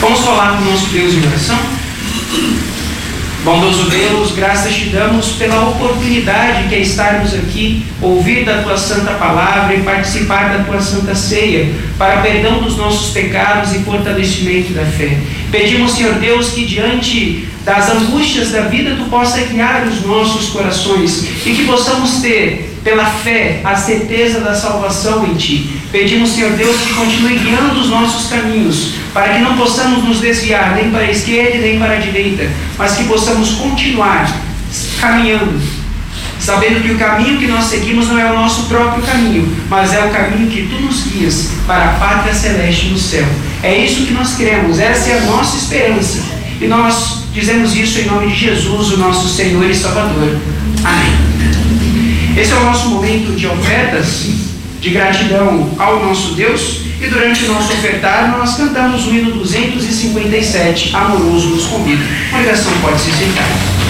Vamos falar com o nosso Deus em oração? Bondoso Deus, graças te damos pela oportunidade que é estarmos aqui, ouvir da tua santa palavra e participar da tua santa ceia, para perdão dos nossos pecados e fortalecimento da fé. Pedimos, Senhor Deus, que diante das angústias da vida tu possa guiar os nossos corações e que possamos ter, pela fé, a certeza da salvação em ti. Pedimos, Senhor Deus, que continue guiando os nossos caminhos, para que não possamos nos desviar nem para a esquerda e nem para a direita, mas que possamos continuar caminhando, sabendo que o caminho que nós seguimos não é o nosso próprio caminho, mas é o caminho que tu nos guias para a pátria celeste no céu. É isso que nós queremos, essa é a nossa esperança, e nós dizemos isso em nome de Jesus, o nosso Senhor e Salvador. Amém. Esse é o nosso momento de ofertas, de gratidão ao nosso Deus, e durante o nosso ofertar nós cantamos o hino 257, Amoroso nos convida. A oração pode se sentar.